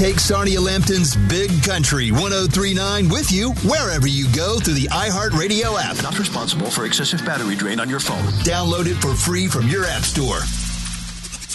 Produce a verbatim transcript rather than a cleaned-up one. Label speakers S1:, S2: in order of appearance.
S1: Take Sonia Lampton's Big Country one oh three point nine with you wherever you go through the iHeartRadio app.
S2: Not responsible for excessive battery drain on your phone.
S1: Download it for free from your app store.